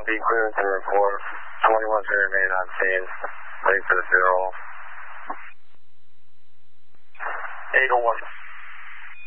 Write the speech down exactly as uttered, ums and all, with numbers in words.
be clear to report. twenty-one to remain on scene. Wait for the zero. eight oh one.